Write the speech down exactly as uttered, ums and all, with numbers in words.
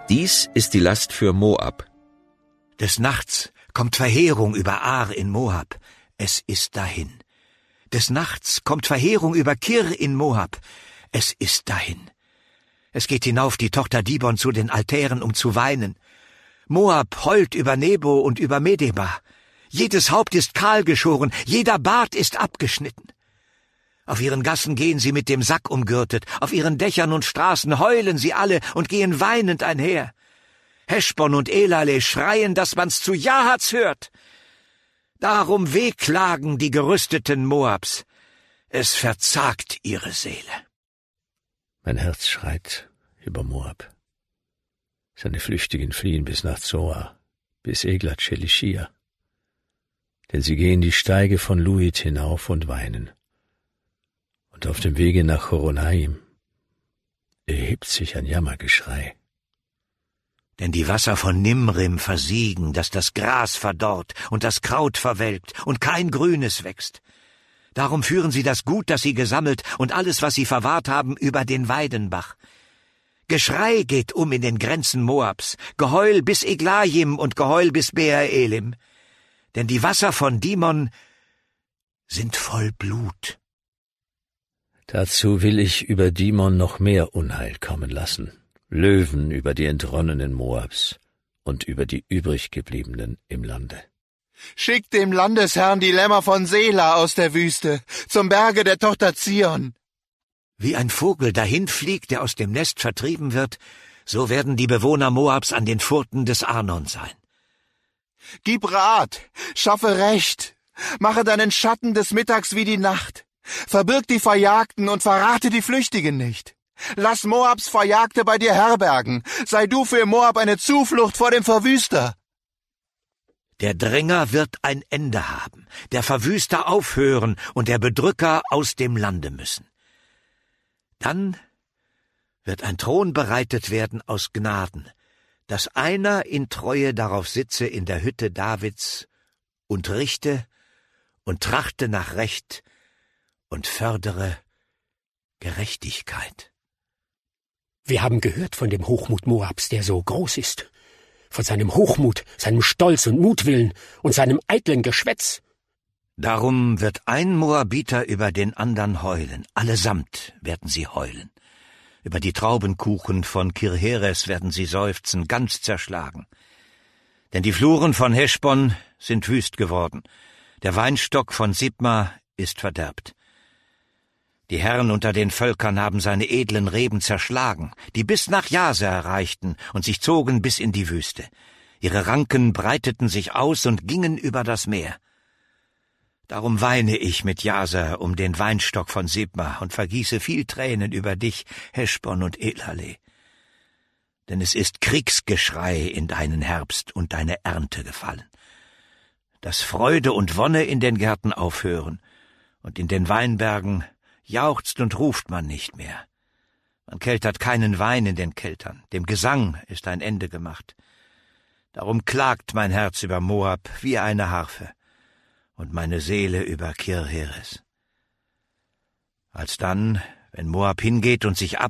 Dies ist die Last für Moab. Des Nachts kommt Verheerung über Ar in Moab. Es ist dahin. Des Nachts kommt Verheerung über Kir in Moab. Es ist dahin. Es geht hinauf die Tochter Dibon zu den Altären, um zu weinen. Moab heult über Nebo und über Medeba. Jedes Haupt ist kahl geschoren, jeder Bart ist abgeschnitten. Auf ihren Gassen gehen sie mit dem Sack umgürtet, auf ihren Dächern und Straßen heulen sie alle und gehen weinend einher. Heschbon und Elale schreien, dass man's zu Jahaz hört. Darum wehklagen die Gerüsteten Moabs. Es verzagt ihre Seele. Mein Herz schreit über Moab. Seine Flüchtigen fliehen bis nach Zoar, bis Eglat Shelishia. Denn sie gehen die Steige von Luhit hinauf und weinen. Und auf dem Wege nach Horonaim erhebt sich ein Jammergeschrei. Denn die Wasser von Nimrim versiegen, dass das Gras verdorrt und das Kraut verwelkt und kein Grünes wächst. Darum führen sie das Gut, das sie gesammelt, und alles, was sie verwahrt haben, über den Weidenbach. Geschrei geht um in den Grenzen Moabs, Geheul bis Eglajim und Geheul bis Beer Elim. Denn die Wasser von Dimon sind voll Blut. Dazu will ich über Dimon noch mehr Unheil kommen lassen, Löwen über die entronnenen Moabs und über die übriggebliebenen im Lande. Schickt dem Landesherrn die Lämmer von Sela aus der Wüste, zum Berge der Tochter Zion. Wie ein Vogel dahinfliegt, der aus dem Nest vertrieben wird, so werden die Bewohner Moabs an den Furten des Arnon sein. Gib Rat, schaffe Recht, mache deinen Schatten des Mittags wie die Nacht. Verbirg die Verjagten und verrate die Flüchtigen nicht. Lass Moabs Verjagte bei dir herbergen. Sei du für Moab eine Zuflucht vor dem Verwüster. Der Dränger wird ein Ende haben, der Verwüster aufhören und der Bedrücker aus dem Lande müssen. Dann wird ein Thron bereitet werden aus Gnaden, dass einer in Treue darauf sitze in der Hütte Davids und richte und trachte nach Recht und fördere Gerechtigkeit. Wir haben gehört von dem Hochmut Moabs, der so groß ist, von seinem Hochmut, seinem Stolz und Mutwillen und seinem eitlen Geschwätz. Darum wird ein Moabiter über den andern heulen, allesamt werden sie heulen. Über die Traubenkuchen von Kirheres werden sie seufzen, ganz zerschlagen. Denn die Fluren von Heschbon sind wüst geworden, der Weinstock von Sibma ist verderbt. Die Herren unter den Völkern haben seine edlen Reben zerschlagen, die bis nach Jaser reichten und sich zogen bis in die Wüste. Ihre Ranken breiteten sich aus und gingen über das Meer. Darum weine ich mit Jaser um den Weinstock von Sibma und vergieße viel Tränen über dich, Heschbon und Elale. Denn es ist Kriegsgeschrei in deinen Herbst und deine Ernte gefallen. Dass Freude und Wonne in den Gärten aufhören und in den Weinbergen jauchzt und ruft man nicht mehr. Man keltert keinen Wein in den Keltern, dem Gesang ist ein Ende gemacht. Darum klagt mein Herz über Moab wie eine Harfe und meine Seele über Kirheres. Alsdann, wenn Moab hingeht und sich